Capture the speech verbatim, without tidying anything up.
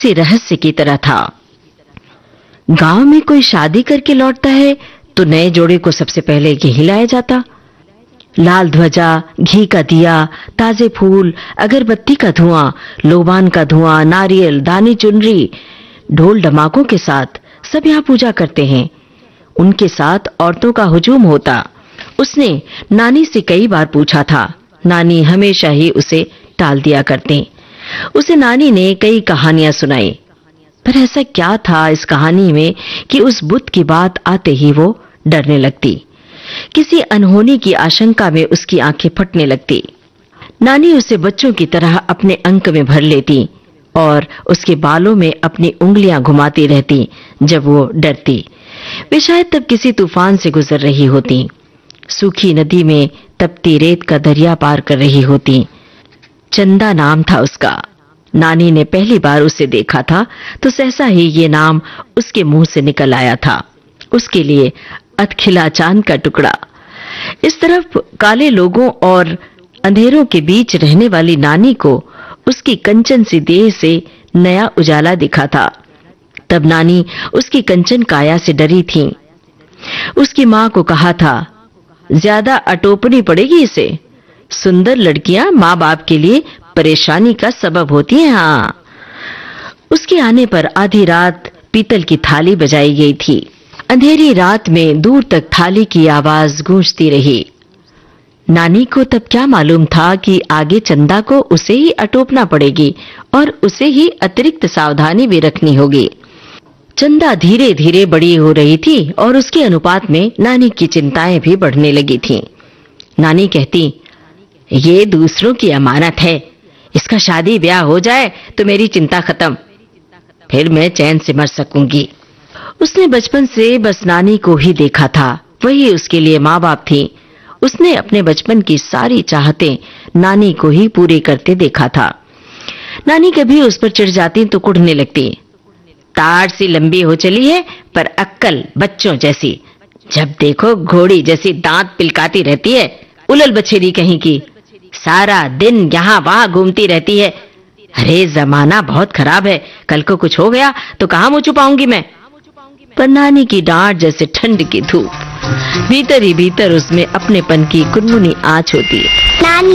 से रहस्य की तरह था। गांव में कोई शादी करके लौटता है तो नए जोड़े को सबसे पहले यही लाया जाता। लाल ध्वजा, घी का दिया, ताजे फूल, अगरबत्ती का धुआं, लोबान का धुआं, नारियल, दानी चुनरी, ढोल डमाकों के साथ सब यहाँ पूजा करते हैं। उनके साथ औरतों का हुजूम होता। उसने नानी से कई बार पूछा था, नानी हमेशा ही उसे टाल दिया करते। उसे नानी ने कई कहानियां सुनाई, पर ऐसा क्या था इस कहानी में कि उस बुत की बात आते ही वो डरने लगती। किसी अनहोनी की आशंका में उसकी आंखें फटने लगती। नानी उसे बच्चों की तरह अपने अंक में भर लेती और उसके बालों में अपनी उंगलियां घुमाती रहती जब वो डरती। वे शायद तब किसी तूफान से गुजर रही होती, सूखी नदी में तपती रेत का दरिया पार कर रही होती। चंदा नाम था उसका। नानी ने पहली बार उसे देखा था तो सहसा ही ये नाम उसके मुंह से निकल आया था। उसके लिए अधखिला चांद का टुकड़ा। इस तरफ काले लोगों और अंधेरों के बीच रहने वाली नानी को उसकी कंचन सी देह से नया उजाला दिखा था। तब नानी उसकी कंचन काया से डरी थी। उसकी मां को कहा था, ज्यादा अटोपनी पड़ेगी इसे। सुंदर लड़कियां माँ बाप के लिए परेशानी का सबब होती हैं। हाँ। उसके आने पर आधी रात पीतल की थाली बजाई गई थी। अंधेरी रात में दूर तक थाली की आवाज गूंजती रही। नानी को तब क्या मालूम था कि आगे चंदा को उसे ही अटोपना पड़ेगी और उसे ही अतिरिक्त सावधानी भी रखनी होगी। चंदा धीरे धीरे बड़ी हो रही थी और उसके अनुपात में नानी की चिंताएं भी बढ़ने लगी थीं। नानी कहती, ये दूसरों की अमानत है, इसका शादी ब्याह हो जाए तो मेरी चिंता खत्म, फिर मैं चैन से मर सकूंगी। उसने बचपन से बस नानी को ही देखा था, वही उसके लिए माँ बाप थी। उसने अपने बचपन की सारी चाहतें नानी को ही पूरी करते देखा था। नानी कभी उस पर चिढ़ जाती तो कुढ़ने लगती, तार सी लंबी हो चली है पर अक्कल बच्चों जैसी, जब देखो घोड़ी जैसी दांत पिलकाती रहती है, उलल बछेरी कहीं की, सारा दिन यहाँ वहां घूमती रहती है। अरे जमाना बहुत खराब है, कल को कुछ हो गया तो कहां मुंह छुपाऊंगी मैं। पर नानी की डांट जैसे ठंड की धूप, भीतर ही भीतर उसमें अपनेपन की कुनमुनी आंच होती है।